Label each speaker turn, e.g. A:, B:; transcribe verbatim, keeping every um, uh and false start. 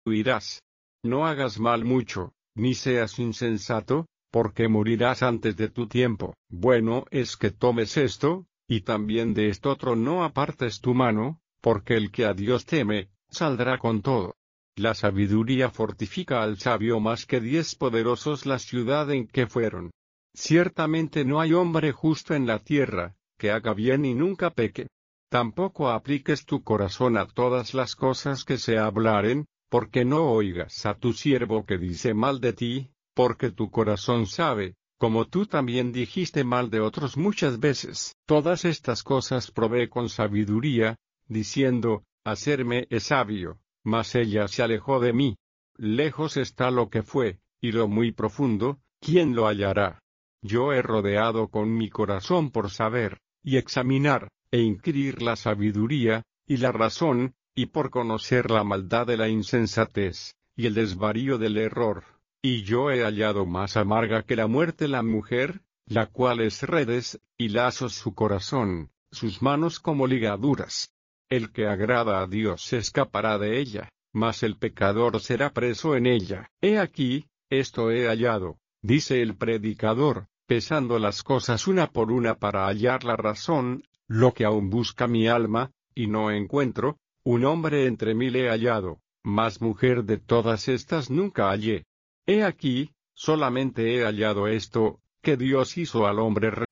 A: huirás. No hagas mal mucho, ni seas insensato, porque morirás antes de tu tiempo. Bueno es que tomes esto, y también de esto otro no apartes tu mano, porque el que a Dios teme, saldrá con todo. La sabiduría fortifica al sabio más que diez poderosos la ciudad en que fueron. Ciertamente no hay hombre justo en la tierra, que haga bien y nunca peque. Tampoco apliques tu corazón a todas las cosas que se hablaren, porque no oigas a tu siervo que dice mal de ti, porque tu corazón sabe, como tú también dijiste mal de otros muchas veces. Todas estas cosas probé con sabiduría, diciendo, hacerme es sabio, mas ella se alejó de mí. Lejos está lo que fue, y lo muy profundo, ¿quién lo hallará? Yo he rodeado con mi corazón por saber, y examinar, e inquirir la sabiduría, y la razón, y por conocer la maldad de la insensatez, y el desvarío del error. Y yo he hallado más amarga que la muerte la mujer, la cual es redes, y lazos su corazón, sus manos como ligaduras. El que agrada a Dios escapará de ella, mas el pecador será preso en ella. He aquí, esto he hallado, dice el predicador, pesando las cosas una por una para hallar la razón, lo que aún busca mi alma, y no encuentro, un hombre entre mil he hallado, mas mujer de todas estas nunca hallé. He aquí, solamente he hallado esto, que Dios hizo al hombre